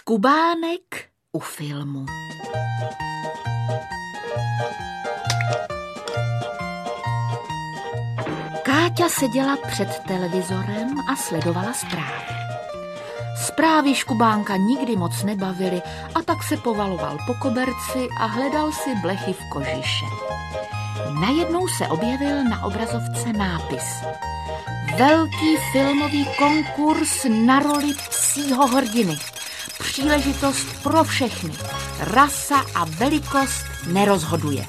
Škubánek u filmu. Káťa seděla před televizorem a sledovala zprávy. Zprávy Škubánka nikdy moc nebavily a tak se povaloval po koberci a hledal si blechy v kožiše. Najednou se objevil na obrazovce nápis: Velký filmový konkurs na roli psího hrdiny. Příležitost pro všechny. Rasa a velikost nerozhoduje.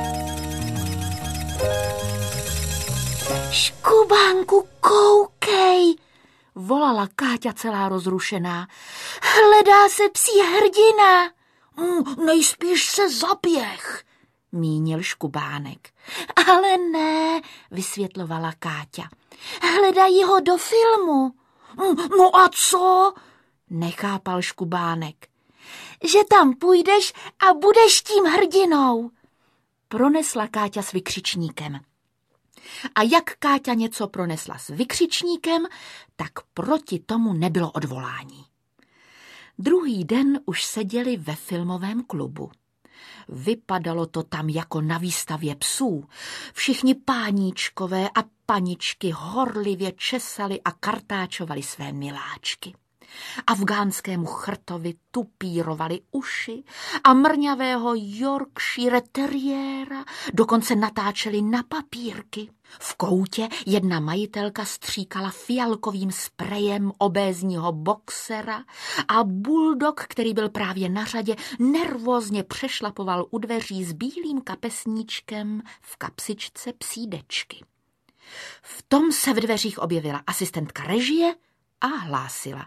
Škubánku, koukej, volala Káťa celá rozrušená. Hledá se psí hrdina. Nejspíš se zaběh, mínil Škubánek. Ale ne, vysvětlovala Káťa. Hledají ho do filmu. No a co? Nechápal Škubánek. Že tam půjdeš a budeš tím hrdinou, pronesla Káťa s vykřičníkem. A jak Káťa něco pronesla s vykřičníkem, tak proti tomu nebylo odvolání. Druhý den už seděli ve filmovém klubu. Vypadalo to tam jako na výstavě psů. Všichni páníčkové a paničky horlivě česali a kartáčovali své miláčky. Afgánskému chrtovi tupírovali uši a mrňavého Yorkshire teriéra dokonce natáčeli na papírky. V koutě jedna majitelka stříkala fialkovým sprejem obézního boxera a bulldog, který byl právě na řadě, nervózně přešlapoval u dveří s bílým kapesníčkem v kapsičce psídečky. V tom se v dveřích objevila asistentka režie a hlásila: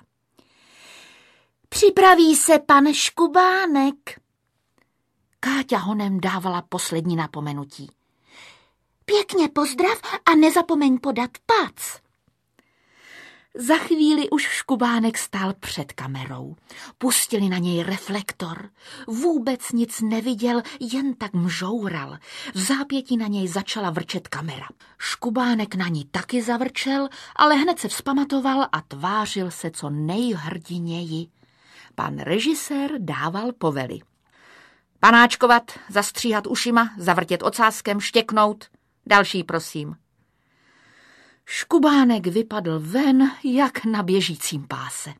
Připraví se pan Škubánek. Káťa honem dávala poslední napomenutí. Pěkně pozdrav a nezapomeň podat pac. Za chvíli už Škubánek stál před kamerou. Pustili na něj reflektor. Vůbec nic neviděl, jen tak mžoural. V zápětí na něj začala vrčet kamera. Škubánek na ní taky zavrčel, ale hned se vzpamatoval a tvářil se co nejhrdiněji. Pan režisér dával povely. Panáčkovat, zastříhat ušima, zavrtět ocáskem, štěknout. Další, prosím. Škubánek vypadl ven, jak na běžícím páse.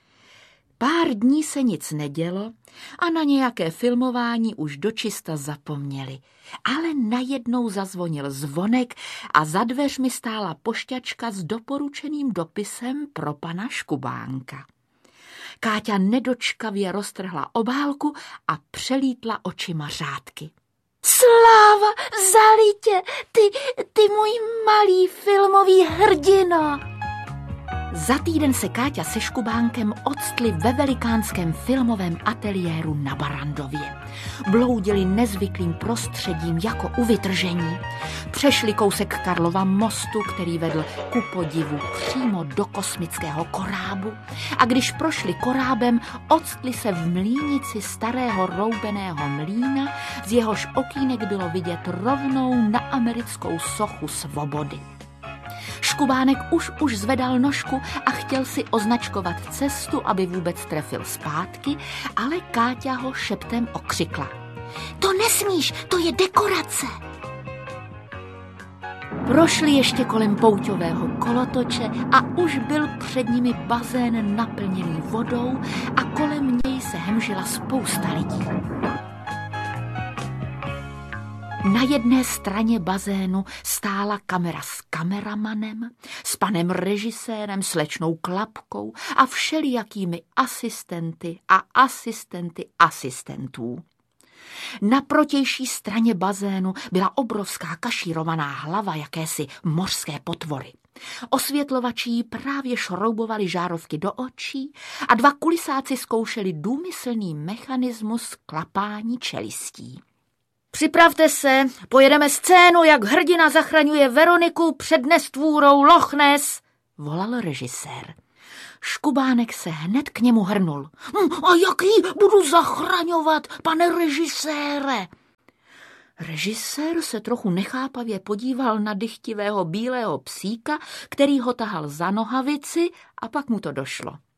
Pár dní se nic nedělo a na nějaké filmování už dočista zapomněli. Ale najednou zazvonil zvonek a za dveřmi stála pošťačka s doporučeným dopisem pro pana Škubánka. Káťa nedočkavě roztrhla obálku a přelítla očima řádky. Sláva, zalitě, ty můj malý filmový hrdino. Za týden se Káťa se Škubánkem octli ve velikánském filmovém ateliéru na Barrandově. Bloudili nezvyklým prostředím jako u vytržení. Přešli kousek Karlova mostu, který vedl ku podivu přímo do kosmického korábu. A když prošli korábem, octli se v mlýnici starého roubeného mlýna, z jehož okýnek bylo vidět rovnou na americkou sochu svobody. Škubánek už zvedal nožku a chtěl si označkovat cestu, aby vůbec trefil zpátky, ale Káťa ho šeptem okřikla. To nesmíš, to je dekorace. Prošli ještě kolem pouťového kolotoče a už byl před nimi bazén naplněný vodou a kolem něj se hemžila spousta lidí. Na jedné straně bazénu stála kamera s kameramanem, s panem režisérem, slečnou Klapkou a všelijakými asistenty a asistenty asistentů. Na protější straně bazénu byla obrovská kašírovaná hlava jakési mořské potvory. Osvětlovači jí právě šroubovali žárovky do očí a dva kulisáci zkoušeli důmyslný mechanismus klapání čelistí. Připravte se, pojedeme scénu, jak hrdina zachraňuje Veroniku před nestvůrou Loch Ness, volal režisér. Škubánek se hned k němu hrnul. A jak ji budu zachraňovat, pane režisére? Režisér se trochu nechápavě podíval na dychtivého bílého psíka, který ho tahal za nohavici, a pak mu to došlo.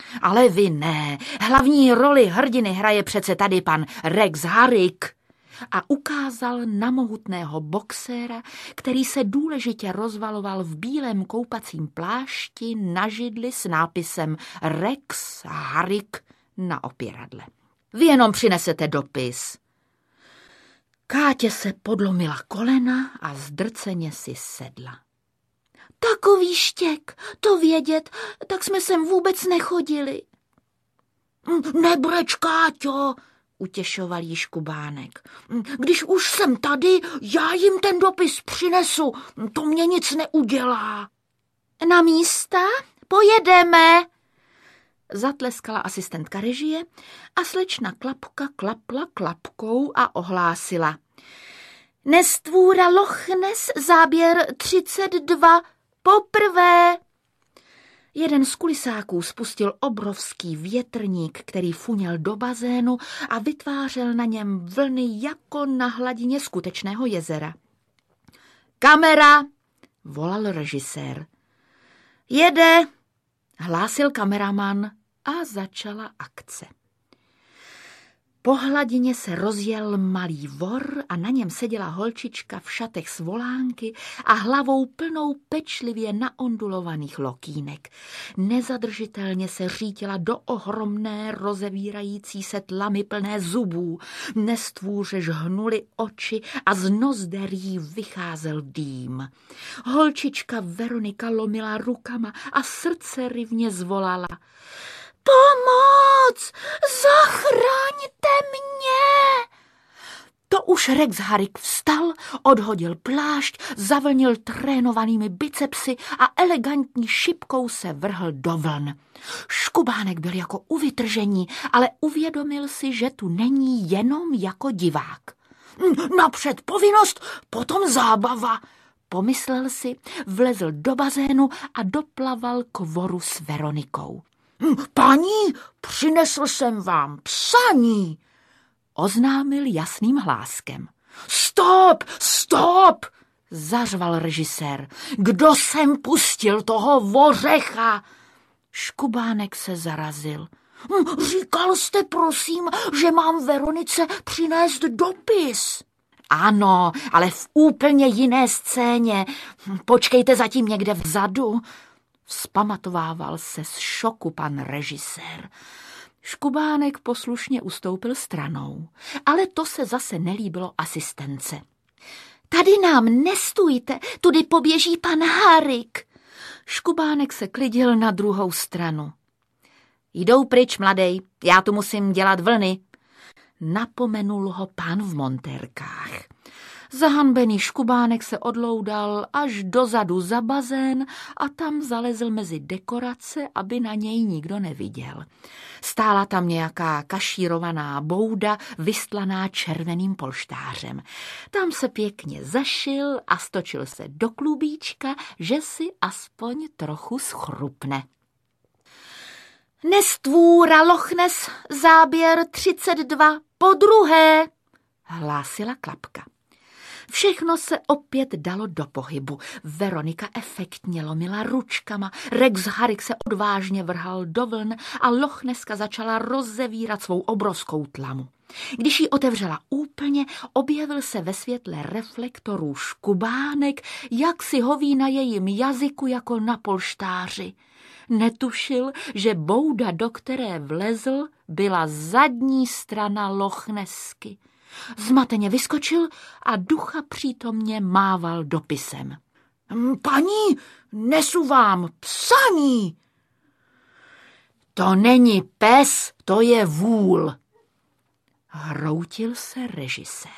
Ale vy ne. Hlavní roli hrdiny hraje přece tady pan Rex Harrick. A ukázal na mohutného boxéra, který se důležitě rozvaloval v bílém koupacím plášti na židli s nápisem Rex Harrick na opěradle. Vy jenom přinesete dopis. Kátě se podlomila kolena a zdrceně si sedla. Takový štěk, to vědět, tak jsme sem vůbec nechodili. Nebreč, Káťo, utěšoval jí Škubánek. Když už jsem tady, já jim ten dopis přinesu, to mě nic neudělá. Na místa? Pojedeme, zatleskala asistentka režie a slečna Klapka klapla klapkou a ohlásila. Nestvůra Loch Ness, záběr 32, poprvé. Jeden z kulisáků spustil obrovský větrník, který funěl do bazénu a vytvářel na něm vlny jako na hladině skutečného jezera. Kamera, volal režisér. Jede, hlásil kameraman a začala akce. Po hladině se rozjel malý vor a na něm seděla holčička v šatech z volánky a hlavou plnou pečlivě naondulovaných lokýnek. Nezadržitelně se řítila do ohromné rozevírající se tlamy plné zubů. Nestvůře žhnuly oči a z nozderí vycházel dým. Holčička Veronika lomila rukama a srdceryvně zvolala. Pomoc! Zachraňte mě! To už Rex Harrick vstal, odhodil plášť, zavlnil trénovanými bicepsy a elegantní šipkou se vrhl do vln. Škubánek byl jako u vytržení, ale uvědomil si, že tu není jenom jako divák. Napřed povinnost, potom zábava, pomyslel si, vlezl do bazénu a doplaval k voru s Veronikou. Paní, přinesl jsem vám psaní, oznámil jasným hláskem. Stop, stop, zařval režisér. Kdo sem pustil toho vořecha? Škubánek se zarazil. Říkal jste, prosím, že mám Veronice přinést dopis. Ano, ale v úplně jiné scéně. Počkejte zatím někde vzadu. Vzpamatovával se z šoku pan režisér. Škubánek poslušně ustoupil stranou, ale to se zase nelíbilo asistence. Tady nám nestůjte, tudy poběží pan Harrick. Škubánek se klidil na druhou stranu. Jdou pryč, mladej, já tu musím dělat vlny. Napomenul ho pán v montérkách. Zahanbený Škubánek se odloudal až dozadu za bazén a tam zalezl mezi dekorace, aby na něj nikdo neviděl. Stála tam nějaká kašírovaná bouda, vystlaná červeným polštářem. Tam se pěkně zašil a stočil se do klubíčka, že si aspoň trochu schrupne. Nestvůra Loch Ness, záběr 32, podruhé, hlásila Klapka. Všechno se opět dalo do pohybu. Veronika efektně lomila ručkama, Rex Harrick se odvážně vrhal do vln a Loch Nesska začala rozevírat svou obrovskou tlamu. Když ji otevřela úplně, objevil se ve světle reflektorů Škubánek, jak si hoví na jejím jazyku jako na polštáři. Netušil, že bouda, do které vlezl, byla zadní strana Loch Nessky. Zmateně vyskočil a ducha přítomně mával dopisem. Paní, nesu vám psaní. To není pes, to je vůl. Hroutil se režisér.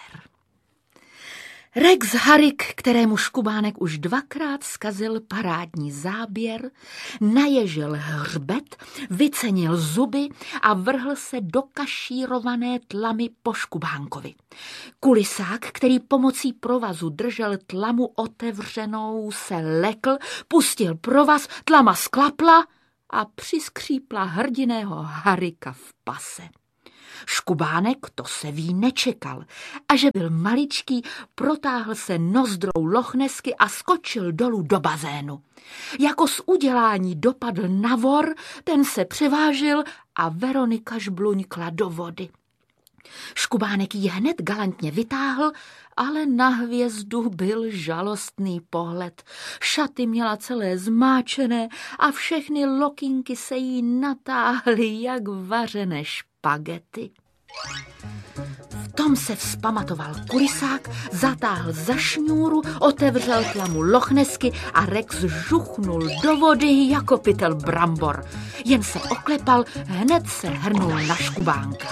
Rex Harrick, kterému Škubánek už dvakrát zkazil parádní záběr, naježil hřbet, vycenil zuby a vrhl se do kašírované tlamy po Škubánkovi. Kulisák, který pomocí provazu držel tlamu otevřenou, se lekl, pustil provaz, tlama sklapla a přiskřípla hrdiného Harricka v pase. Škubánek, to se ví, nečekal. A že byl maličký, protáhl se nozdrou Lochnesky a skočil dolů do bazénu. Jako z udělání dopadl na vor, ten se převážil a Veronika žbluňkla do vody. Škubánek ji hned galantně vytáhl, ale na hvězdu byl žalostný pohled. Šaty měla celé zmáčené a všechny lokinky se jí natáhly jak vařené špagety. V tom se vzpamatoval kulisák, zatáhl za šňůru, otevřel tlamu Lochnesky a Rex žuchnul do vody jako pytel brambor. Jen se oklepal, hned se hrnul na Škubánka.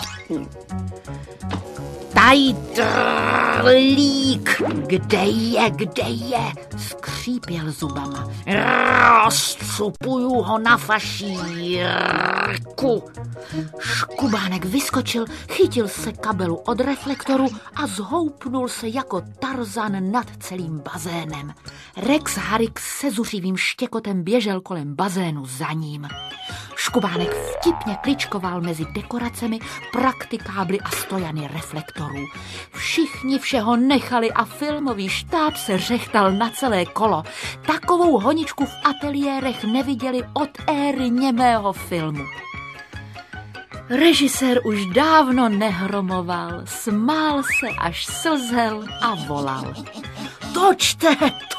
Tajdrlík, kde je, skřípěl zubama. Rozcupuju ho na fašírku. Škubánek vyskočil, chytil se kabelu od reflektoru a zhoupnul se jako Tarzan nad celým bazénem. Rex Harrix se zuřivým štěkotem běžel kolem bazénu za ním. Škubánek vtipně kličkoval mezi dekoracemi, praktikábly a stojany reflektorů. Všichni všeho nechali a filmový štáb se řechtal na celé kolo. Takovou honičku v ateliérech neviděli od éry němého filmu. Režisér už dávno nehromoval, smál se až slzel a volal. Točte,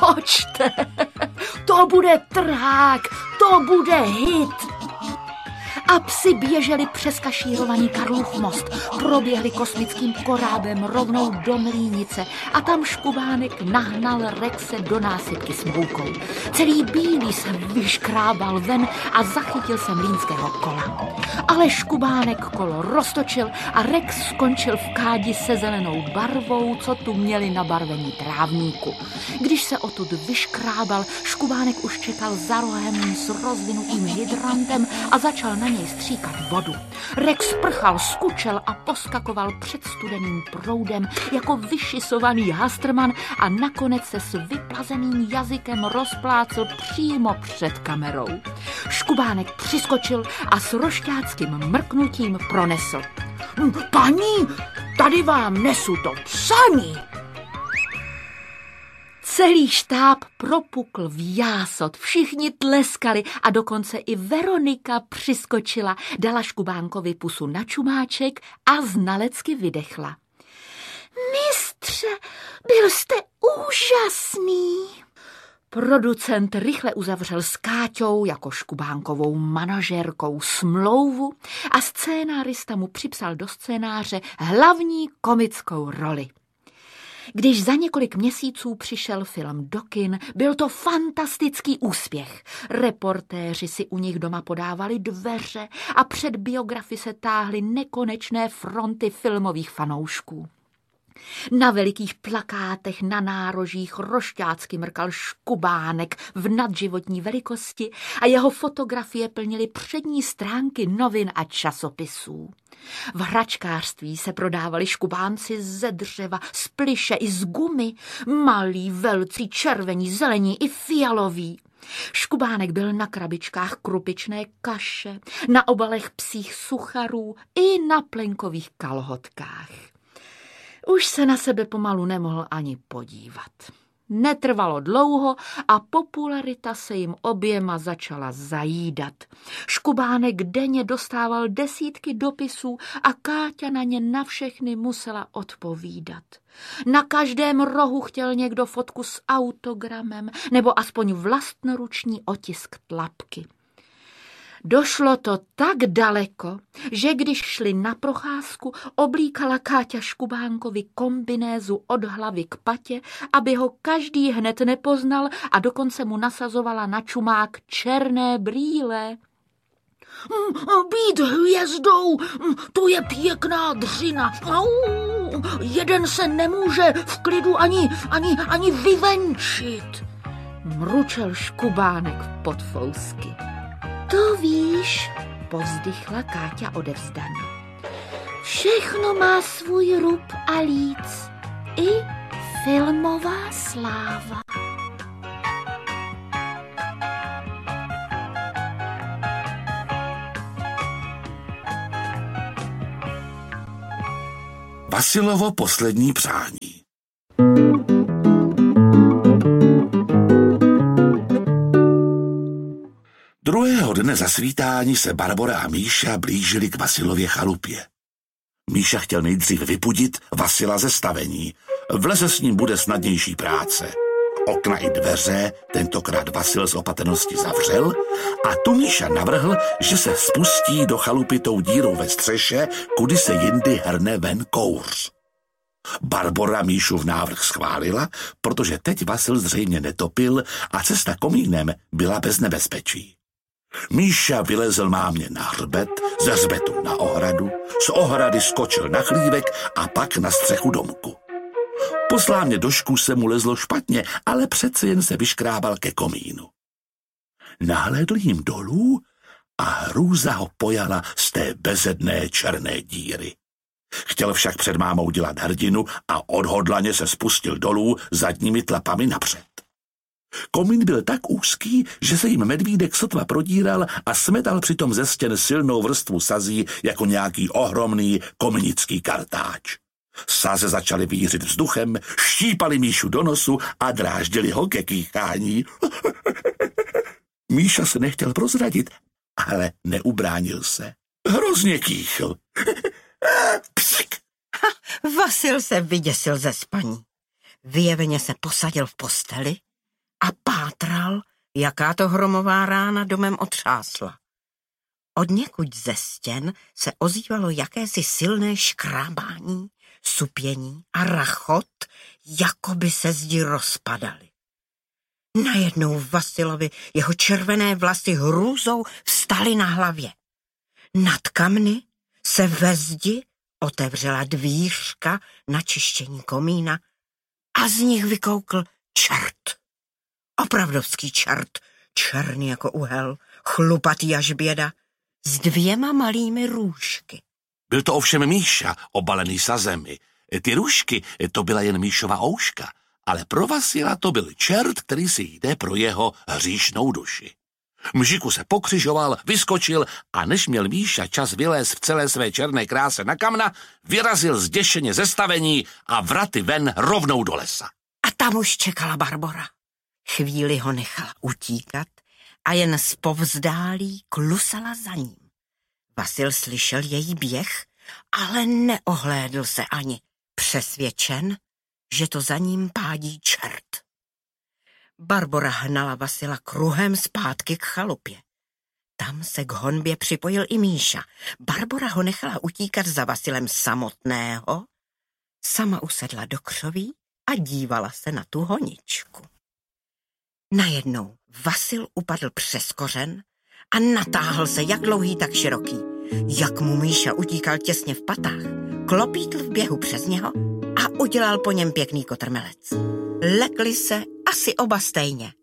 to bude trhák, to bude hit. A psi běželi přes kašírovaný Karlův most, proběhli kosmickým korábem rovnou do Mlýnice a tam Škubánek nahnal Rexe do násypky s moukou. Celý bílý se vyškrábal ven a zachytil se mlýnského kola. Ale Škubánek kolo roztočil a Rex skončil v kádi se zelenou barvou, co tu měli na barvení trávníku. Když se odtud vyškrábal, Škubánek už čekal za rohem s rozvinutým hydrantem a začal na něj stříkat vodu. Rex prchal, skučel a poskakoval před studeným proudem jako vyšisovaný hastrman a nakonec se s vyplazeným jazykem rozplácl přímo před kamerou. Škubánek přiskočil a s rošťáckým mrknutím pronesl. Paní, tady vám nesu to psaní. Celý štáb propukl v jásot, všichni tleskali a dokonce i Veronika přiskočila, dala Škubánkovi pusu na čumáček a znalecky vydechla. Mistře, byl jste úžasný. Producent rychle uzavřel s Káťou jako Škubánkovou manažérkou smlouvu a scénárista mu připsal do scénáře hlavní komickou roli. Když za několik měsíců přišel film do kin, byl to fantastický úspěch. Reportéři si u nich doma podávali dveře a před biografy se táhly nekonečné fronty filmových fanoušků. Na velikých plakátech na nárožích rošťácky mrkal Škubánek v nadživotní velikosti a jeho fotografie plnily přední stránky novin a časopisů. V hračkářství se prodávali škubánci ze dřeva, z plyše i z gumy, malí, velcí, červení, zelení i fialoví. Škubánek byl na krabičkách krupičné kaše, na obalech psích sucharů i na plenkových kalhotkách. Už se na sebe pomalu nemohl ani podívat. Netrvalo dlouho a popularita se jim oběma začala zajídat. Škubánek denně dostával desítky dopisů a Káťa na ně na všechny musela odpovídat. Na každém rohu chtěl někdo fotku s autogramem nebo aspoň vlastnoruční otisk tlapky. Došlo to tak daleko, že když šli na procházku, oblíkala Káťa Škubánkovi kombinézu od hlavy k patě, aby ho každý hned nepoznal a dokonce mu nasazovala na čumák černé brýle. Být hvězdou, to je pěkná dřina. Jeden se nemůže v klidu ani vyvenčit, mručel Škubánek podfousky. To víš, povzdychla Káťa odevzdaně. Všechno má svůj rub a líc, i filmová sláva. Vasilovo poslední přání. Druhého dne za svítání se Barbora a Míša blížili k Vasilově chalupě. Míša chtěl nejdřív vypudit Vasila ze stavení. Vleze s ním bude snadnější práce. Okna i dveře tentokrát Vasil z opatrnosti zavřel a tu Míša navrhl, že se spustí do chalupy tou dírou ve střeše, kudy se jindy hrne ven kouř. Barbora Míšův návrh schválila, protože teď Vasil zřejmě netopil a cesta komínem byla bez nebezpečí. Míša vylezl mámě na hřbet, ze hřbetu na ohradu, z ohrady skočil na chlívek a pak na střechu domku. Po slámě do šku se mu lezlo špatně, ale přece jen se vyškrábal ke komínu. Nahlédl jim dolů a hrůza ho pojala z té bezedné černé díry. Chtěl však před mámou dělat hrdinu a odhodlaně se spustil dolů zadními tlapami napřed. Komín byl tak úzký, že se jim medvídek sotva prodíral a smetal přitom ze stěn silnou vrstvu sazí jako nějaký ohromný kominický kartáč. Saze začaly vířit vzduchem, štípali Míšu do nosu a dráždili ho ke kýchání. Míša se nechtěl prozradit, ale neubránil se. Hrozně kýchl. Psik! Vasil se vyděsil ze spaní. Vyjeveně se posadil v posteli a pátral, jaká to hromová rána domem otřásla. Odněkud ze stěn se ozývalo jakési silné škrábání, supění a rachot, jako by se zdi rozpadaly. Najednou Vasilovi jeho červené vlasy hrůzou vstaly na hlavě. Nad kamny se ve zdi otevřela dvířka na čištění komína a z nich vykoukl čert. Opravdovský čert, černý jako uhel, chlupatý až běda, s 2 malými růžky. Byl to ovšem Míša, obalený sazemi. Ty růžky, to byla jen Míšova ouška, ale pro Vasila to byl čert, který si jde pro jeho hříšnou duši. Mžiku se pokřižoval, vyskočil a než měl Míša čas vylézt v celé své černé kráse na kamna, vyrazil zděšeně ze stavení a vraty ven rovnou do lesa. A tam už čekala Barbora. Chvíli ho nechala utíkat a jen zpovzdálí klusala za ním. Vasil slyšel její běh, ale neohlédl se ani, přesvědčen, že to za ním pádí čert. Barbora hnala Vasila kruhem zpátky k chalupě. Tam se k honbě připojil i Míša. Barbora ho nechala utíkat za Vasilem samotného, sama usedla do křoví a dívala se na tu honičku. Najednou Vasil upadl přes kořen a natáhl se jak dlouhý, tak široký. Jak mu Míša utíkal těsně v patách, klopítl v běhu přes něho a udělal po něm pěkný kotrmelec. Lekli se asi oba stejně.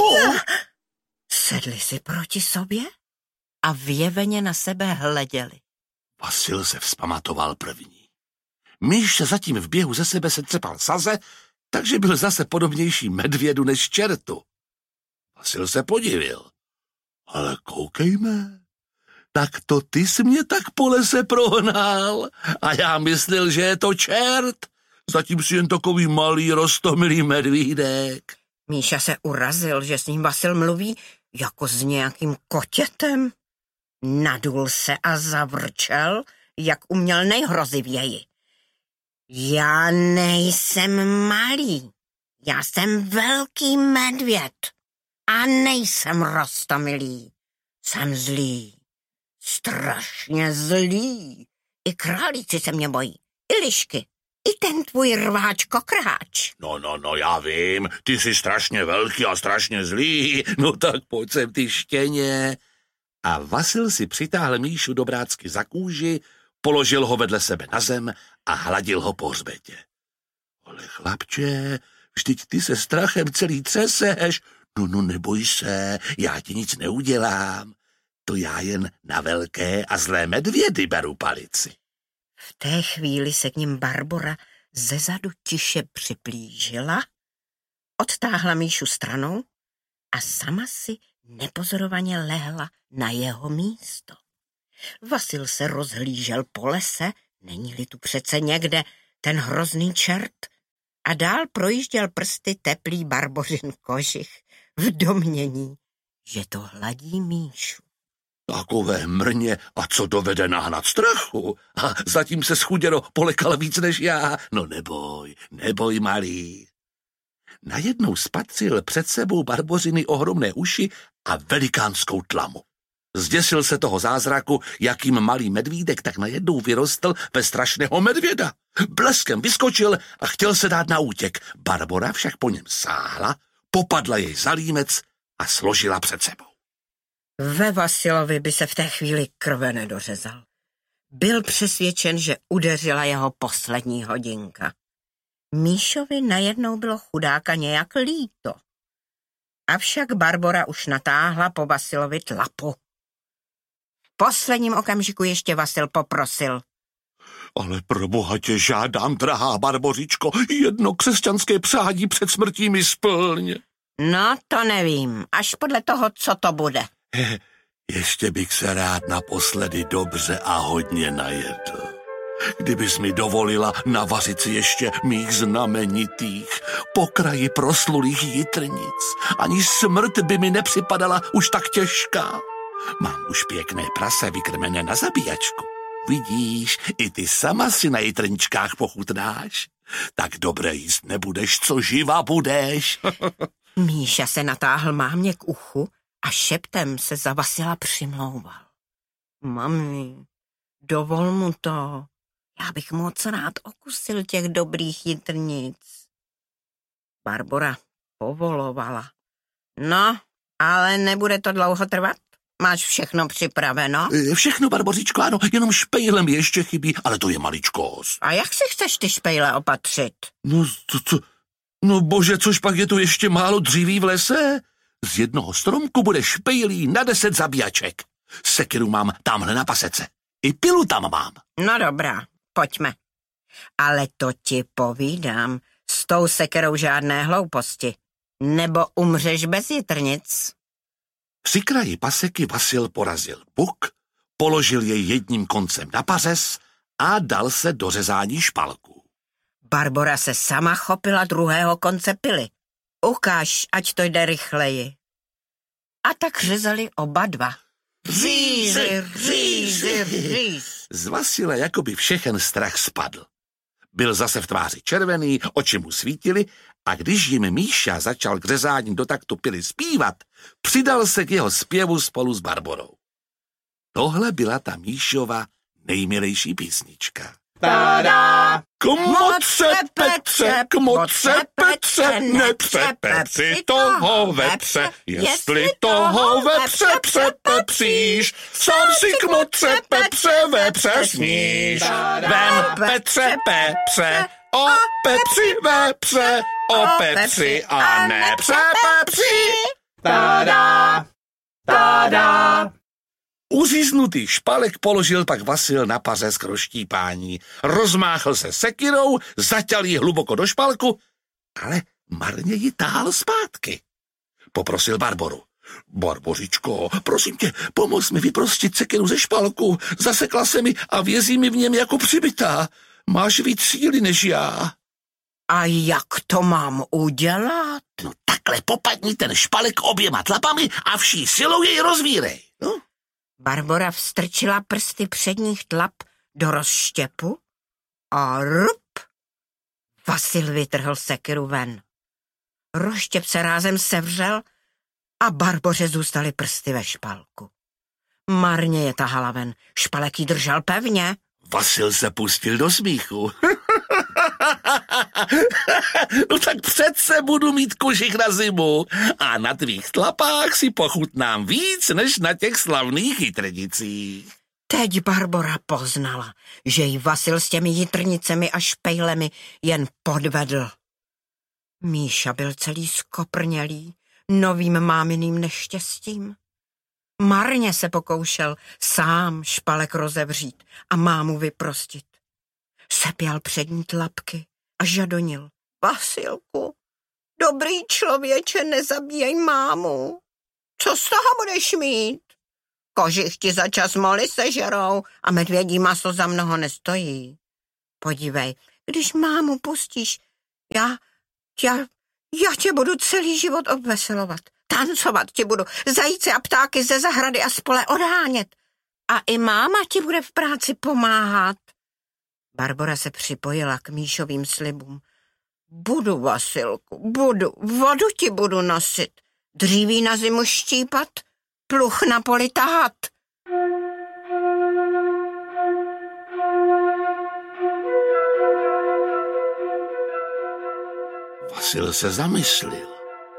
Sedli si proti sobě a vyjeveně na sebe hleděli. Vasil se vzpamatoval první. Míš zatím v běhu ze sebe se třepal saze, takže byl zase podobnější medvědu než čertu. Vasil se podivil. Ale koukejme, tak to ty jsi mě tak po lese prohnal a já myslel, že je to čert. Zatím si jen takový malý, roztomilý medvídek. Míša se urazil, že s ním Vasil mluví jako s nějakým kotětem. Nadul se a zavrčel, jak uměl nejhrozivěji. Já nejsem malý, já jsem velký medvěd a nejsem roztomilý. Jsem zlý, strašně zlý. I králíci se mě bojí, i lišky. I ten tvůj rváč kokráč. No, já vím, ty jsi strašně velký a strašně zlý, no tak pojď sem ty štěně. A Vasil si přitáhl Míšu dobrácky za kůži, položil ho vedle sebe na zem a hladil ho po hřbetě. Ale chlapče, vždyť ty se strachem celý třeseš. No neboj se, já ti nic neudělám. To já jen na velké a zlé medvědy beru palici. V té chvíli se k ním Barbora zezadu tiše připlížila, odtáhla Míšu stranou a sama si nepozorovaně lehla na jeho místo. Vasil se rozhlížel po lese, Není-li tu přece někde ten hrozný čert? A dál projížděl prsty teplý Barbořin kožich v domnění, že to hladí Míšu. Takové mrně, a co dovede nahnat strachu? A zatím se schuděro polekal víc než já. No neboj, malý. Najednou spatřil před sebou Barbořiny ohromné uši a velikánskou tlamu. Zděsil se toho zázraku, jakým malý medvídek tak najednou vyrostl ve strašného medvěda. Bleskem vyskočil a chtěl se dát na útěk. Barbora však po něm sáhla, popadla jej za límec a složila před sebou. Ve Vasilovi by se v té chvíli krve nedořezal. Byl přesvědčen, že udeřila jeho poslední hodinka. Míšovi najednou bylo chudáka nějak líto. Avšak Barbora už natáhla po Vasilovi tlapu. V posledním okamžiku ještě Vasil poprosil. Ale proboha tě žádám, drahá Barbořičko, jedno křesťanské přání před smrtí mi splň. No, to nevím, až podle toho, co to bude. Ještě bych se rád naposledy dobře a hodně najedl. Kdybys mi dovolila navařit si ještě mých znamenitých, po kraji proslulých jitrnic, ani smrt by mi nepřipadala už tak těžká. Mám už pěkné prase vykrmené na zabíjačku. Vidíš, i ty sama si na jitrničkách pochutnáš. Tak dobré jíst nebudeš, co živa budeš. Míša se natáhl mámě k uchu a šeptem se za Vasila přimlouval. Mami, dovol mu to. Já bych moc rád okusil těch dobrých jitrnic. Barbora povolovala. No, ale nebude to dlouho trvat? Máš všechno připraveno? Všechno, Barbořičko, ano, jenom špejle mi ještě chybí, ale to je maličkost. A jak si chceš ty špejle opatřit? No bože, což pak je tu ještě málo dříví v lese? Z jednoho stromku bude špejlí na 10 zabíjaček. Sekiru mám tamhle na pasece. I pilu tam mám. No dobrá, pojďme. Ale to ti povídám, s tou sekerou žádné hlouposti. Nebo umřeš bez jitrnic. Při kraji paseky Vasil porazil buk, položil jej jedním koncem na pařez a dal se do řezání špalků. Barbora se sama chopila druhého konce pily. Ukáž, ať to jde rychleji. A tak řezali oba dva. Říz. Z Vasila jakoby všechen strach spadl. Byl zase v tváři červený, oči mu svítily a když jim Míša začal k řezání do taktu pily zpívat, přidal se k jeho zpěvu spolu s Barborou. Tohle byla ta Míšova nejmilejší písnička. Tada! Kmotře Petře, nepřepe si toho vepře, jestli toho vepře přepepříš, sám si kmotře Petře vepře sníš. Vem Petře Pepře, o Pepři vepře, o Pepři a nepřepepři. Tada! Tada! Uříznutý špalek položil pak Vasil na pařez k rozštípání. Rozmáchl se sekirou, zaťal ji hluboko do špalku, ale marně ji táhl zpátky. Poprosil Barboru. Barbořičko, prosím tě, pomoz mi vyprostit sekiru ze špalku. Zasekla se mi a vězí mi v něm jako přibitá. Máš víc síly než já. A jak to mám udělat? No takhle popadni ten špalek oběma tlapami a vší silou jej rozvírej. No. Barbora vstrčila prsty předních tlap do rozštěpu a rup! Vasil vytrhl sekiru ven. Rozštěp se rázem sevřel a Barboře zůstaly prsty ve špalku. Marně je tahala ven, špalek jí držel pevně. Vasil se pustil do smíchu. No tak přece budu mít kožich na zimu a na tvých tlapách si pochutnám víc, než na těch slavných jitrnicích. Teď Barbora poznala, že jí Vasil s těmi jitrnicemi a špejlemi jen podvedl. Míša byl celý skoprnělý novým máminým neštěstím. Marně se pokoušel sám špalek rozevřít a mámu vyprostit. Sepěl přední tlapky a žadonil. Vasilku, dobrý člověče, nezabíjej mámu. Co z toho budeš mít? Kožichti za čas moly sežerou a medvědí maso za mnoho nestojí. Podívej, když mámu pustíš, já tě budu celý život obveselovat. Tancovat ti budu, zajíce a ptáky ze zahrady a z pole odhánět. A i máma ti bude v práci pomáhat. Barbora se připojila k Míšovým slibům. Budu, Vasilku, budu, vodu ti budu nosit, dříví na zimu štípat, pluch na poli tahat. Vasil se zamyslil.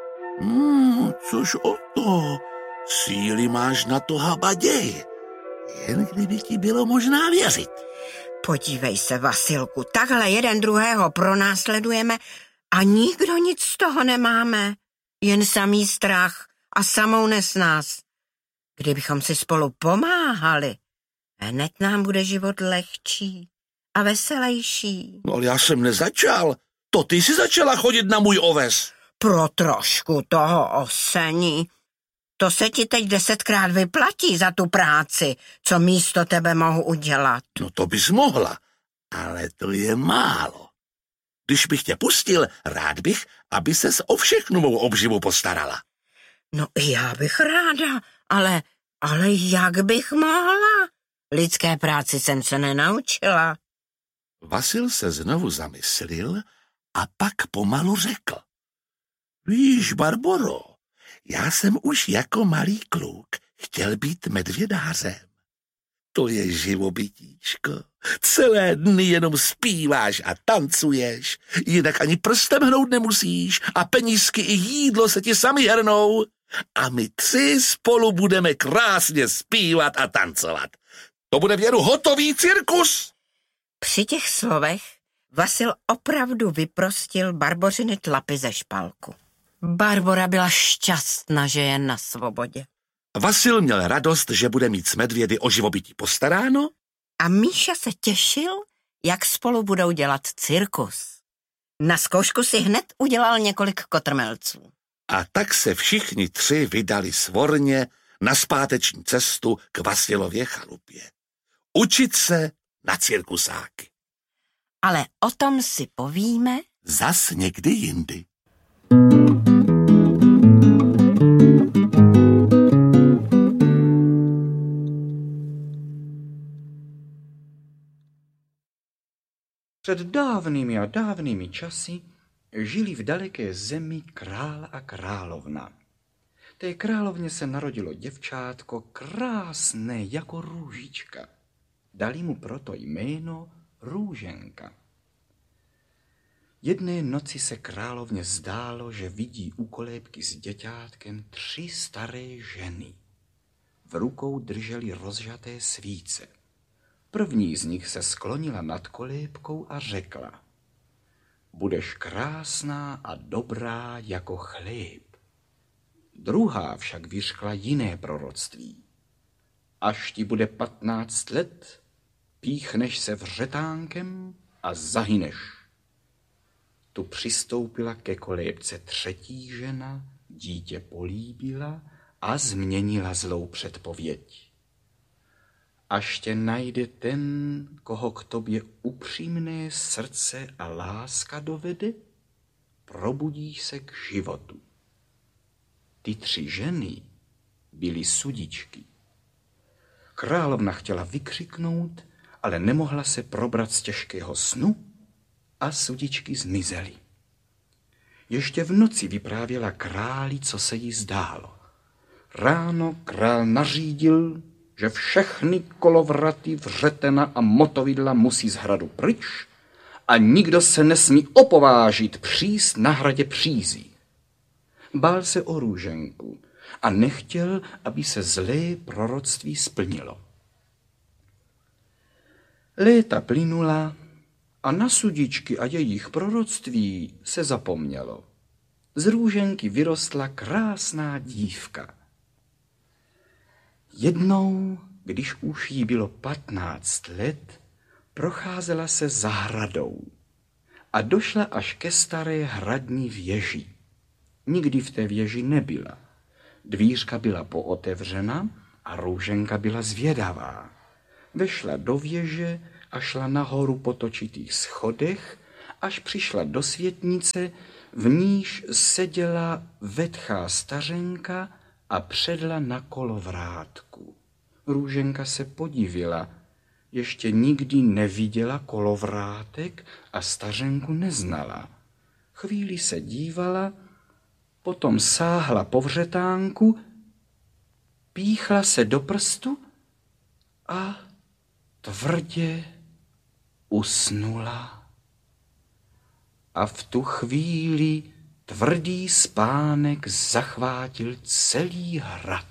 Což o to, síly máš na to habaděj, jen kdyby ti bylo možná věřit. Podívej se, Vasilku, takhle jeden druhého pronásledujeme a nikdo nic z toho nemáme, jen samý strach a samou nesnás. Kdybychom si spolu pomáhali, hned nám bude život lehčí a veselejší. No ale já jsem nezačal, to ty jsi začala chodit na můj oves. Pro trošku toho osení. To se ti teď 10krát vyplatí za tu práci, co místo tebe mohu udělat. No to bys mohla, ale to je málo. Když bych tě pustil, rád bych, aby ses o všechnu mou obživu postarala. No já bych ráda, ale jak bych mohla? Lidské práci jsem se nenaučila. Vasil se znovu zamyslil a pak pomalu řekl. Víš, Barboro, já jsem už jako malý kluk chtěl být medvědářem. To je živobytíčko. Celé dny jenom zpíváš a tancuješ, jinak ani prstem hnout nemusíš a penízky i jídlo se ti sami hrnou. A my 3 spolu budeme krásně zpívat a tancovat. To bude věru hotový cirkus. Při těch slovech Vasil opravdu vyprostil Barbořiny tlapy ze špalku. Barbora byla šťastná, že je na svobodě. Vasil měl radost, že bude mít s medvědy o živobytí postaráno. A Míša se těšil, jak spolu budou dělat cirkus. Na zkoušku si hned udělal několik kotrmelců. A tak se všichni 3 vydali svorně na zpáteční cestu k Vasilově chalupě. Učit se na cirkusáky. Ale o tom si povíme zas někdy jindy. Před dávnými a dávnými časy žili v daleké zemi král a královna. Té královně se narodilo děvčátko krásné jako růžička. Dali mu proto jméno Růženka. Jedné noci se královně zdálo, že vidí u kolébky s děťátkem 3 staré ženy. V rukou drželi rozžaté svíce. První z nich se sklonila nad kolébkou a řekla: Budeš krásná a dobrá jako chléb. Druhá však vyřkla jiné proroctví. Až ti bude 15 let, píchneš se vřetánkem a zahyneš. Tu přistoupila ke kolébce 3. žena, dítě políbila a změnila zlou předpověď. Až tě najde ten, koho k tobě upřímné srdce a láska dovede, probudíš se k životu. Ty 3 ženy byly sudičky. Královna chtěla vykřiknout, ale nemohla se probrat z těžkého snu a sudičky zmizely. Ještě v noci vyprávěla králi, co se jí zdálo. Ráno král nařídil, že všechny kolovraty, vřetena a motovidla musí z hradu pryč a nikdo se nesmí opovážit přijít na hradě přízí. Bál se o Růženku a nechtěl, aby se zlé proroctví splnilo. Léta plynula a na sudičky a jejich proroctví se zapomnělo. Z Růženky vyrostla krásná dívka. Jednou, když už jí bylo 15 let, procházela se zahradou a došla až ke staré hradní věži. Nikdy v té věži nebyla. Dvířka byla pootevřena a Růženka byla zvědavá. Vešla do věže a šla nahoru po točitých schodech, až přišla do světnice, v níž seděla vetchá stařenka a předla na kolovrátku. Růženka se podivila. Ještě nikdy neviděla kolovrátek a stařenku neznala. Chvíli se dívala, potom sáhla po vřetánku, píchla se do prstu a tvrdě usnula. A v tu chvíli tvrdý spánek zachvátil celý hrad.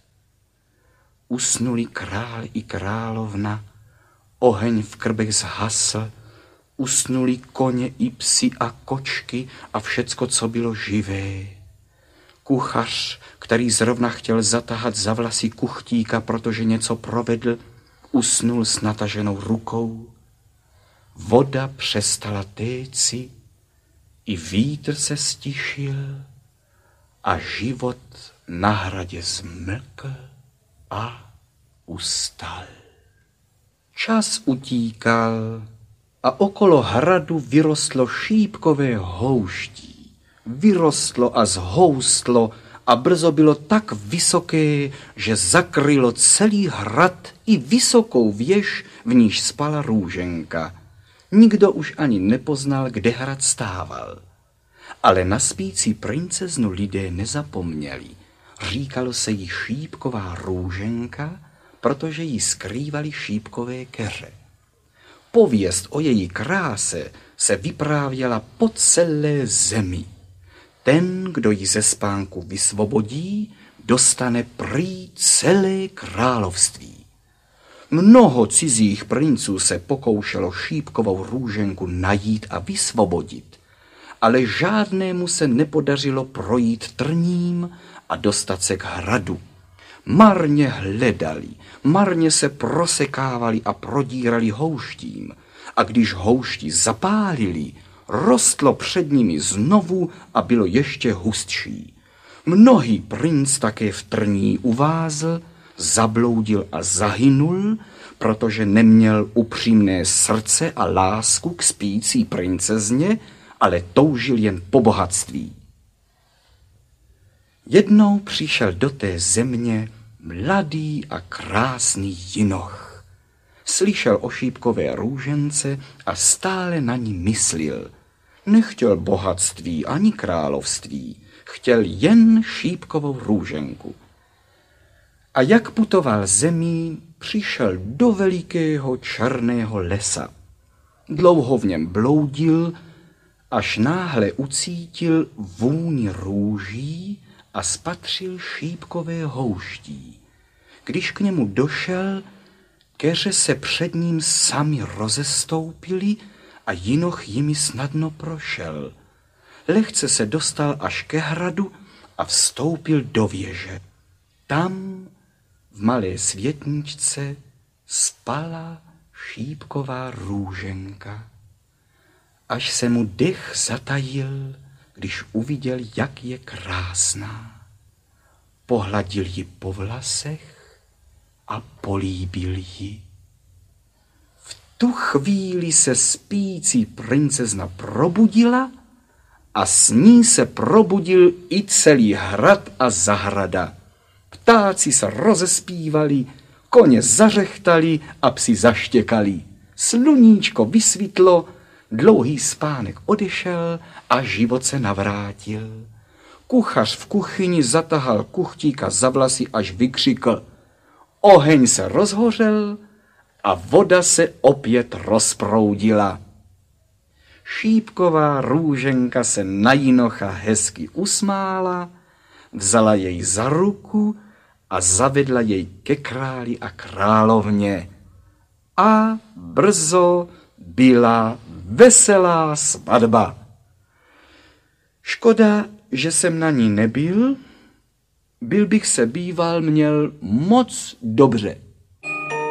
Usnuli král i královna, oheň v krbech zhasl, usnuli koně i psi a kočky a všecko, co bylo živé. Kuchař, který zrovna chtěl zatahat za vlasy kuchtíka, protože něco provedl, usnul s nataženou rukou. Voda přestala téci, i vítr se stišil a život na hradě zmlkl a ustal. Čas utíkal a okolo hradu vyrostlo šípkové houští. Vyrostlo a zhoustlo a brzo bylo tak vysoké, že zakrylo celý hrad i vysokou věž, v níž spala Růženka. Nikdo už ani nepoznal, kde hrad stával. Ale na spící princeznu lidé nezapomněli. Říkalo se jí šípková Růženka, protože jí skrývaly šípkové keře. Pověst o její kráse se vyprávěla po celé zemi. Ten, kdo ji ze spánku vysvobodí, dostane prý celé království. Mnoho cizích princů se pokoušelo šípkovou Růženku najít a vysvobodit, ale žádnému se nepodařilo projít trním a dostat se k hradu. Marně hledali, marně se prosekávali a prodírali houštím, a když houšti zapálili, rostlo před nimi znovu a bylo ještě hustší. Mnohý princ také v trní uvázl, zabloudil a zahynul, protože neměl upřímné srdce a lásku k spící princezně, ale toužil jen po bohatství. Jednou přišel do té země mladý a krásný jinoch. Slyšel o šípkové Růžence a stále na ní myslil. Nechtěl bohatství ani království, chtěl jen šípkovou Růženku. A jak putoval zemí, přišel do velikého černého lesa. Dlouho v něm bloudil, až náhle ucítil vůni růží a spatřil šípkové houští. Když k němu došel, keře se před ním sami rozestoupily a jinoch jimi snadno prošel. Lehce se dostal až ke hradu a vstoupil do věže. Tam v malé světničce spala šípková Růženka. Až se mu dech zatajil, když uviděl, jak je krásná. Pohladil ji po vlasech a políbil ji. V tu chvíli se spící princezna probudila a s ní se probudil i celý hrad a zahrada. Ptáci se rozespívali, koně zařechtali a psi zaštěkali. Sluníčko vysvitlo, dlouhý spánek odešel a život se navrátil. Kuchař v kuchyni zatahal kuchtíka za vlasy, až vykřikl. Oheň se rozhořel a voda se opět rozproudila. Šípková Růženka se na jinocha hezky usmála, vzala jej za ruku a zavedla jej ke králi a královně. A brzo byla veselá svatba. Škoda, že jsem na ní nebyl, bych se býval měl moc dobře.